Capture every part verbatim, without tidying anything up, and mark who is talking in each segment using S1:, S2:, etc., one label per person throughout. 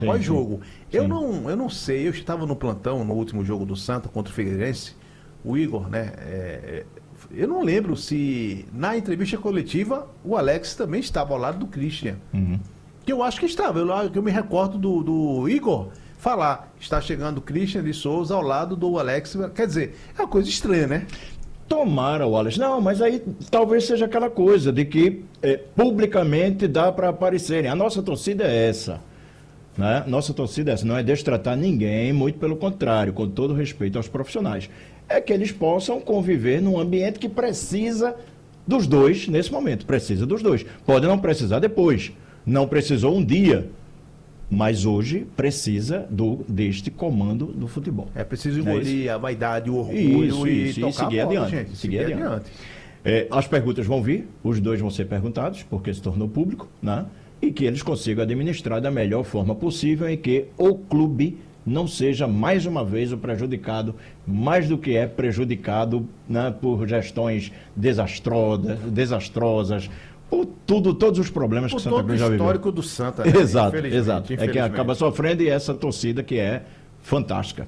S1: pós-jogo. Eu não, eu não sei, eu estava no plantão no último jogo do Santa contra o Figueirense, o Igor, né? É, eu não lembro se na entrevista coletiva o Alex também estava ao lado do Christian.
S2: Uhum.
S1: Que eu acho que estava, eu, eu me recordo do, do Igor falar, está chegando o Christian de Souza ao lado do Alex. Quer dizer, é uma coisa estranha, né?
S2: Tomara, Wallace. Não, mas aí talvez seja aquela coisa de que é, publicamente dá para aparecerem. A nossa torcida é essa. Né? Nossa torcida é essa. Não é destratar ninguém, muito pelo contrário, com todo respeito aos profissionais. É que eles possam conviver num ambiente que precisa dos dois nesse momento. Precisa dos dois. Pode não precisar depois. Não precisou um dia. Mas hoje precisa do, deste comando do futebol.
S1: É preciso engolir é a vaidade, o orgulho
S2: isso,
S1: e
S2: isso,
S1: tocar
S2: e seguir
S1: a bola,
S2: adiante.
S1: gente.
S2: Seguir,
S1: seguir
S2: adiante.
S1: adiante.
S2: É, as perguntas vão vir, os dois vão ser perguntados, porque se tornou público, né? E que eles consigam administrar da melhor forma possível e que o clube não seja mais uma vez o prejudicado, mais do que é prejudicado, né, por gestões desastrosas, desastrosas por tudo, todos os problemas
S1: por
S2: que Santa Cruz já viveu.
S1: O histórico do Santa, né?
S2: Exato, exato. É que acaba sofrendo e essa torcida que é fantástica.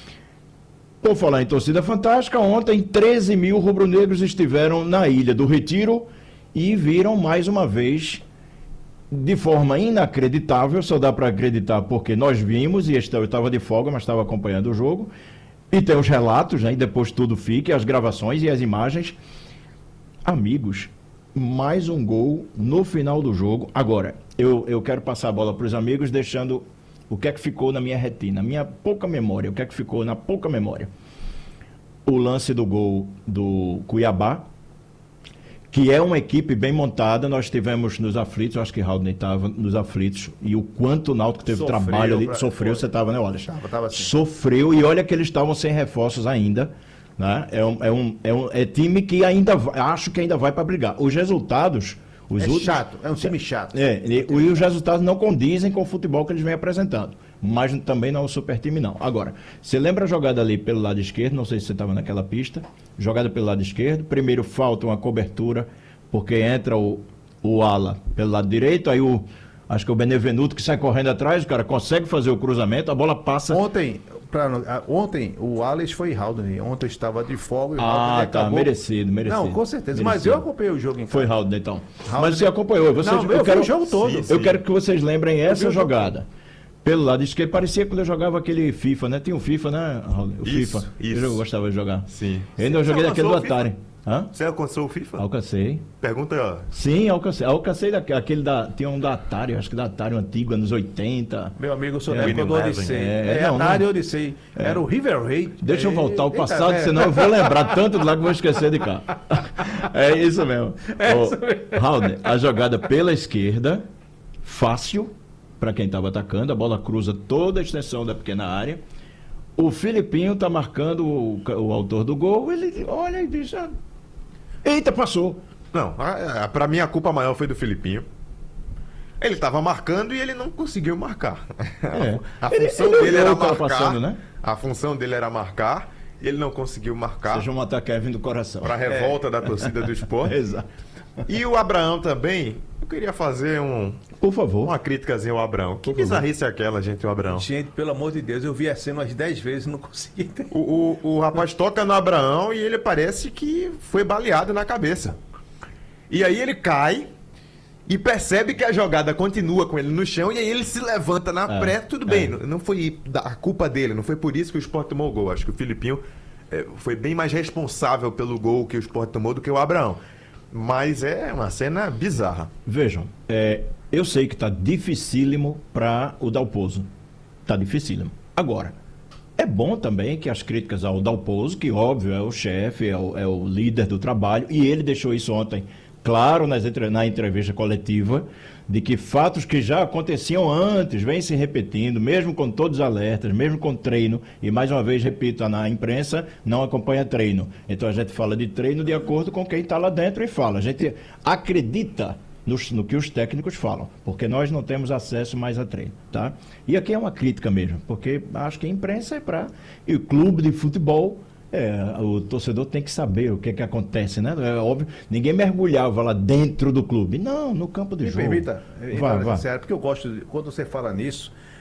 S2: Por falar em torcida fantástica, ontem treze mil rubro-negros estiveram na Ilha do Retiro e viram mais uma vez, de forma inacreditável, só dá para acreditar porque nós vimos, e eu estava de folga, mas estava acompanhando o jogo, e tem os relatos, né, e depois tudo fica, as gravações e as imagens. Amigos, mais um gol no final do jogo. Agora, eu, eu quero passar a bola para os amigos, deixando o que é que ficou na minha retina, minha pouca memória, o que é que ficou na pouca memória. O lance do gol do Cuiabá, que é uma equipe bem montada. Nós tivemos nos aflitos, eu acho que Raul estava nos aflitos, e o quanto o Náutico teve sofreu, trabalho ali, pra... sofreu, você estava, né, Wallace?
S1: Tava, tava assim.
S2: Sofreu, e olha que eles estavam sem reforços ainda, né? É, um, é, um, é, um, é time que ainda, acho que ainda vai para brigar. Os resultados... Os
S1: é
S2: últimos,
S1: chato, é um time chato.
S2: É, e, e os resultados não condizem com o futebol que eles vêm apresentando. Mas também não é um super time, não. Agora, você lembra a jogada ali pelo lado esquerdo? Não sei se você estava naquela pista. Jogada pelo lado esquerdo. Primeiro falta uma cobertura, porque entra o, o ala pelo lado direito. Aí o, acho que é o Benevenuto que sai correndo atrás. O cara consegue fazer o cruzamento. A bola passa...
S1: Ontem... Pra, ontem o Alex foi Haldane, ontem estava de folga.
S2: Ah, tá, acabou... merecido, merecido.
S1: Não, com certeza,
S2: merecido.
S1: mas eu acompanhei o jogo em
S2: Foi Haldane, então. Haldane... Mas você acompanhou, vocês...
S1: Não, eu, eu quero o jogo todo.
S2: Sim, sim. Eu quero que vocês lembrem essa jogada.
S1: Jogo.
S2: Pelo lado esquerdo, parecia quando eu jogava aquele FIFA, né? Tinha um FIFA, né, Haldane? O
S3: isso,
S2: FIFA.
S3: Isso.
S2: Eu gostava de jogar.
S3: Sim.
S2: Eu ainda joguei daquele do Atari.
S3: Hã? Você alcançou o FIFA?
S2: Alcancei.
S3: Pergunta...
S2: Sim, alcancei. Alcancei daquele, aquele da... Tinha um da Atari, acho que da Atari antigo, anos oitenta.
S1: Meu amigo, eu sou
S2: é,
S1: da época do Odissei. É, é não, Atari não. Odyssey. É. Era o River Raid.
S2: Deixa eu voltar ao passado, Eita, senão é. eu vou lembrar tanto de lá que vou esquecer de cá. É isso mesmo. É oh, isso mesmo. Haldane, a jogada pela esquerda, fácil, para quem estava atacando, a bola cruza toda a extensão da pequena área. O Filipinho está marcando o, o autor do gol, ele olha e diz... Ah, eita, passou.
S3: Não, para mim a culpa maior foi do Filipinho. Ele estava marcando e ele não conseguiu marcar. É. A função ele, ele dele era marcar. Passando, né? A função dele era marcar, ele não conseguiu marcar.
S2: Seja um ataque Kevin do coração.
S3: Para a revolta é. da torcida do esporte.
S2: Exato.
S3: E o Abraão também, eu queria fazer um...
S2: Por favor.
S3: Uma críticazinha ao Abraão. Que bizarrice é aquela, gente, o Abraão?
S1: Gente, pelo amor de Deus, eu vi a cena umas dez vezes e não consegui entender.
S3: O, o, o rapaz toca no Abraão e ele parece que foi baleado na cabeça. E aí ele cai e percebe que a jogada continua com ele no chão e aí ele se levanta na é, pré. Tudo bem, é. não, não foi a culpa dele, não foi por isso que o Sport tomou o gol. Acho que o Filipinho é, foi bem mais responsável pelo gol que o Sport tomou do que o Abraão. Mas é uma cena bizarra.
S2: Vejam, é, eu sei que está dificílimo para o Dalpozo. Está dificílimo. Agora, é bom também que as críticas ao Dalpozo, que óbvio é o chefe, é o, é o líder do trabalho, e ele deixou isso ontem claro nas, na entrevista coletiva, de que fatos que já aconteciam antes vêm se repetindo, mesmo com todos os alertas, mesmo com treino, e mais uma vez, repito, na imprensa não acompanha treino. Então a gente fala de treino de acordo com quem está lá dentro e fala. A gente acredita no, no que os técnicos falam, porque nós não temos acesso mais a treino, tá? E aqui é uma crítica mesmo, porque acho que a imprensa é para... E o clube de futebol... É, o torcedor tem que saber o que é que acontece, né? É óbvio, ninguém mergulhava lá dentro do clube. Não, no campo de
S1: Me
S2: jogo.
S1: permita,
S2: vai, vai.
S1: Sério, porque eu gosto, de, quando você fala nisso,